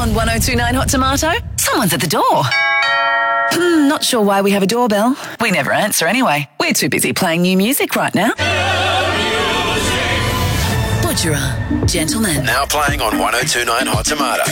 On 1029 Hot Tomato, someone's at the door. Not sure why we have a doorbell. We never answer anyway. We're too busy playing new music right now. Butcherer, Gentlemen. Now playing on 1029 Hot Tomato.